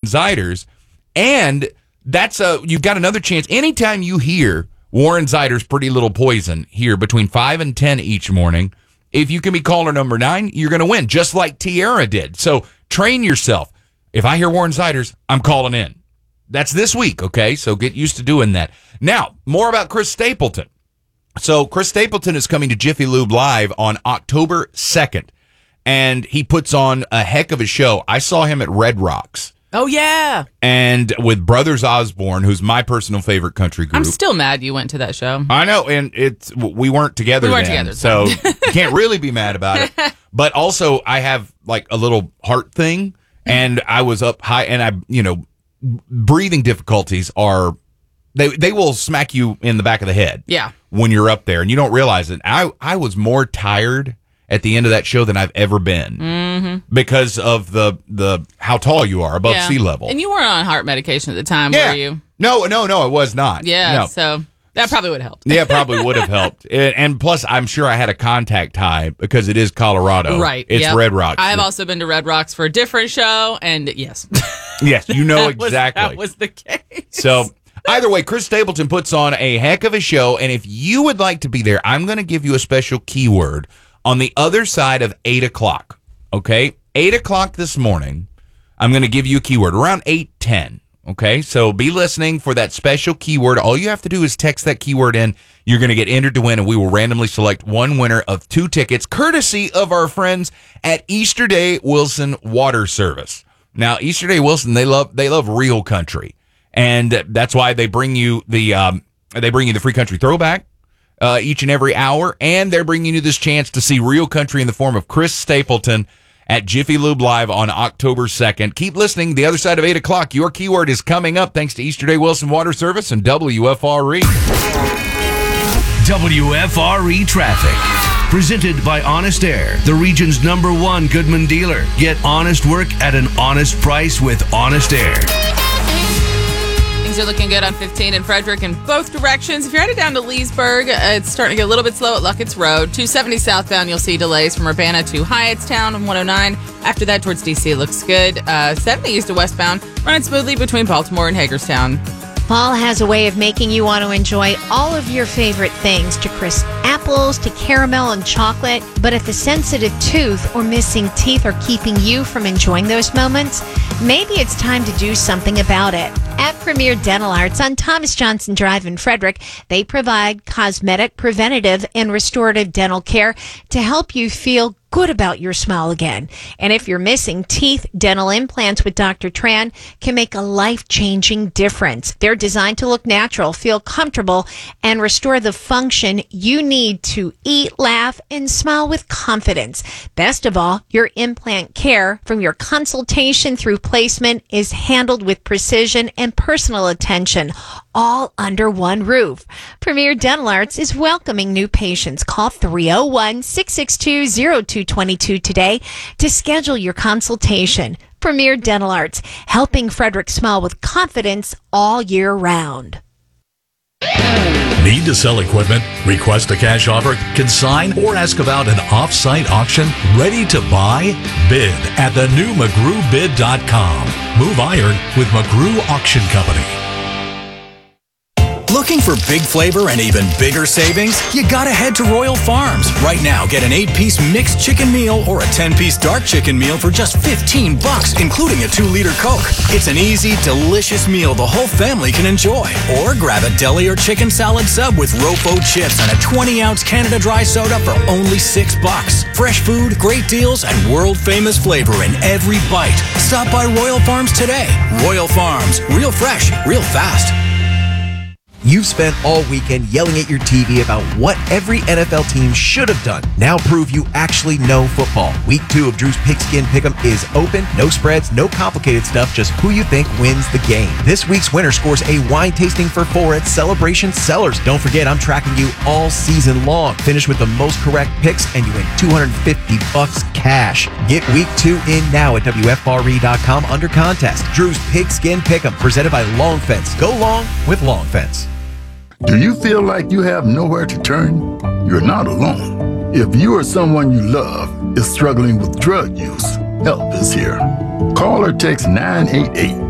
Ziders, and you've got another chance. Anytime you hear Warren Ziders' Pretty Little Poison here between 5 and 10 each morning, if you can be caller number 9, you're going to win, just like Tierra did. So train yourself. If I hear Warren Ziders, I'm calling in. That's this week, okay? So get used to doing that. Now, more about Chris Stapleton. So Chris Stapleton is coming to Jiffy Lube Live on October 2nd, and he puts on a heck of a show. I saw him at Red Rocks. Oh, yeah. And with Brothers Osborne, who's my personal favorite country group. I'm still mad you went to that show. I know, and we weren't together then, so you can't really be mad about it. But also, I have like a little heart thing, and I was up high, and breathing difficulties are, they will smack you in the back of the head. Yeah. When you're up there, and you don't realize it. I was more tired at the end of that show than I've ever been because of the how tall you are above sea level. And you weren't on heart medication at the time, were you? No, I was not. Yeah, no. So that probably would have helped. Yeah, probably would have helped. And plus, I'm sure I had a contact high because it is Colorado. Right. It's Red Rocks. I have also been to Red Rocks for a different show, and yes. Yes, you know exactly. That was the case. So either way, Chris Stapleton puts on a heck of a show, and if you would like to be there, I'm going to give you a special keyword on the other side of 8 o'clock, okay? 8 o'clock this morning, I'm going to give you a keyword around 8:10, okay? So be listening for that special keyword. All you have to do is text that keyword in. You're going to get entered to win, and we will randomly select one winner of 2 tickets, courtesy of our friends at Easterday Wilson Water Service. Now, Easterday Wilson, they love real country, and that's why they bring you the free country throwback each and every hour, and they're bringing you this chance to see real country in the form of Chris Stapleton at Jiffy Lube Live on October 2nd. Keep listening. The other side of 8 o'clock, your keyword is coming up thanks to Easterday Wilson Water Service and WFRE. WFRE Traffic. Presented by Honest Air, the region's #1 Goodman dealer. Get honest work at an honest price with Honest Air. Things are looking good on 15 in Frederick in both directions. If you're headed down to Leesburg, it's starting to get a little bit slow at Luckett's Road. 270 southbound, you'll see delays from Urbana to Hyattstown on 109. After that, towards D.C., it looks good. 70 east to westbound, running smoothly between Baltimore and Hagerstown. Fall has a way of making you want to enjoy all of your favorite things, to crisp apples, to caramel and chocolate. But if a sensitive tooth or missing teeth are keeping you from enjoying those moments, maybe it's time to do something about it. At Premier Dental Arts on Thomas Johnson Drive in Frederick, they provide cosmetic, preventative, and restorative dental care to help you feel good about your smile again. And if you're missing teeth, dental implants with Dr. Tran can make a life-changing difference. They're designed to look natural, feel comfortable, and restore the function you need to eat, laugh, and smile with confidence. Best of all, your implant care, from your consultation through placement, is handled with precision and personal attention, all under one roof. Premier Dental Arts is welcoming new patients. Call 301-662-0222 today to schedule your consultation. Premier Dental Arts, helping Frederick smile with confidence all year round. Need to sell equipment? Request a cash offer? Consign or ask about an off-site auction? Ready to buy? Bid at the new McGrewBid.com. Move iron with McGrew Auction Company. Looking for big flavor and even bigger savings? You gotta head to Royal Farms. Right now, get an 8-piece mixed chicken meal or a 10-piece dark chicken meal for just $15, including a 2-liter Coke. It's an easy, delicious meal the whole family can enjoy. Or grab a deli or chicken salad sub with Rofo chips and a 20-ounce Canada Dry soda for only $6. Fresh food, great deals, and world-famous flavor in every bite. Stop by Royal Farms today. Royal Farms. Real fresh, real fast. You've spent all weekend yelling at your TV about what every NFL team should have done. Now prove you actually know football. Week 2 of Drew's Pigskin Pick'em is open. No spreads, no complicated stuff, just who you think wins the game. This week's winner scores a wine tasting for 4 at Celebration Cellars. Don't forget, I'm tracking you all season long. Finish with the most correct picks and you win $250 cash. Get week 2 in now at WFRE.com under contest. Drew's Pigskin Pick'em, presented by Long Fence. Go long with Long Fence. Do you feel like you have nowhere to turn? You're not alone. If you or someone you love is struggling with drug use, help is here. Call or text 988